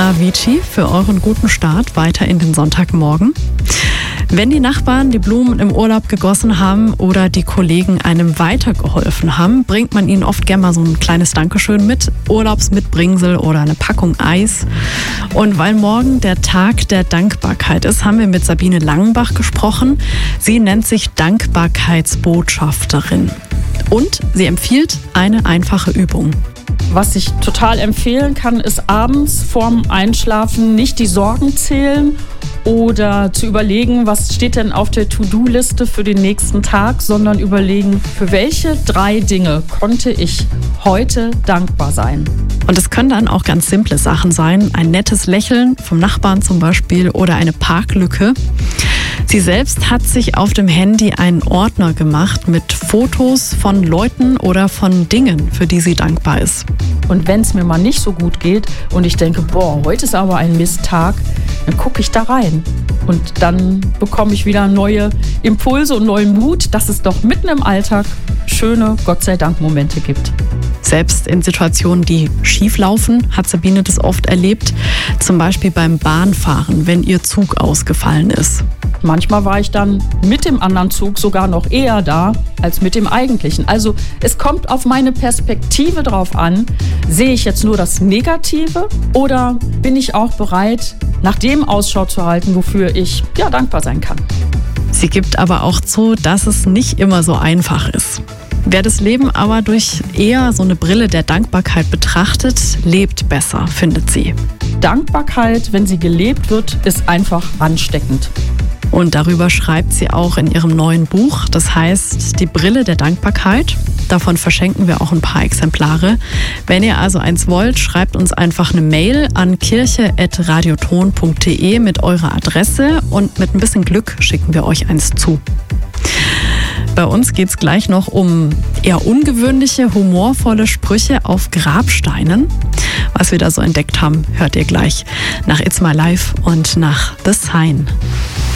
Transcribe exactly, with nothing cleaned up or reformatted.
Avicii für euren guten Start weiter in den Sonntagmorgen. Wenn die Nachbarn die Blumen im Urlaub gegossen haben oder die Kollegen einem weitergeholfen haben, bringt man ihnen oft gerne mal so ein kleines Dankeschön mit, Urlaubsmitbringsel oder eine Packung Eis. Und weil morgen der Tag der Dankbarkeit ist, haben wir mit Sabine Langenbach gesprochen. Sie nennt sich Dankbarkeitsbotschafterin und sie empfiehlt eine einfache Übung. Was ich total empfehlen kann, ist abends vorm Einschlafen nicht die Sorgen zählen oder zu überlegen, was steht denn auf der To-Do-Liste für den nächsten Tag, sondern überlegen, für welche drei Dinge konnte ich heute dankbar sein. Und es können dann auch ganz simple Sachen sein, ein nettes Lächeln vom Nachbarn zum Beispiel oder eine Parklücke. Sie selbst hat sich auf dem Handy einen Ordner gemacht mit Fotos von Leuten oder von Dingen, für die sie dankbar ist. Und wenn es mir mal nicht so gut geht und ich denke, boah, heute ist aber ein Misttag, dann gucke ich da rein. Und dann bekomme ich wieder neue Impulse und neuen Mut, dass es doch mitten im Alltag schöne, Gott sei Dank, Momente gibt. Selbst in Situationen, die schief laufen, hat Sabine das oft erlebt. Zum Beispiel beim Bahnfahren, wenn ihr Zug ausgefallen ist. Manchmal war ich dann mit dem anderen Zug sogar noch eher da als mit dem eigentlichen. Also es kommt auf meine Perspektive drauf an, sehe ich jetzt nur das Negative oder bin ich auch bereit, nach dem Ausschau zu halten, wofür ich ja dankbar sein kann. Sie gibt aber auch zu, dass es nicht immer so einfach ist. Wer das Leben aber durch eher so eine Brille der Dankbarkeit betrachtet, lebt besser, findet sie. Dankbarkeit, wenn sie gelebt wird, ist einfach ansteckend. Und darüber schreibt sie auch in ihrem neuen Buch. Das heißt, die Brille der Dankbarkeit. Davon verschenken wir auch ein paar Exemplare. Wenn ihr also eins wollt, schreibt uns einfach eine Mail an kirche at radioton punkt de mit eurer Adresse und mit ein bisschen Glück schicken wir euch eins zu. Bei uns geht es gleich noch um eher ungewöhnliche, humorvolle Sprüche auf Grabsteinen. Was wir da so entdeckt haben, hört ihr gleich nach It's My Life und nach The Sign.